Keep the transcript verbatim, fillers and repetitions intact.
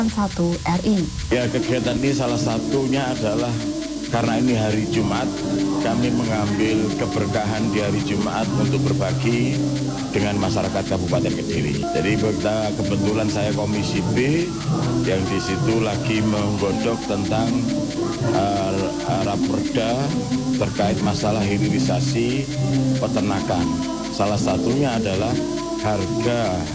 satu R I. Ya, kegiatan ini salah satunya adalah karena ini hari Jumat, kami mengambil keberkahan di hari Jumat untuk berbagi dengan masyarakat Kabupaten Kediri. Jadi kita kebetulan saya Komisi B yang di situ lagi menggodok tentang uh, raperda terkait masalah hilirisasi peternakan. Salah satunya adalah harga